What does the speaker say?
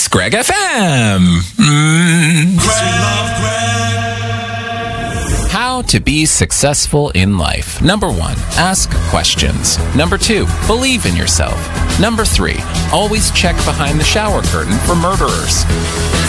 It's Greg FM. How to be successful in life. Number 1, ask questions. Number 2, believe in yourself. Number 3, always check behind the shower curtain for murderers.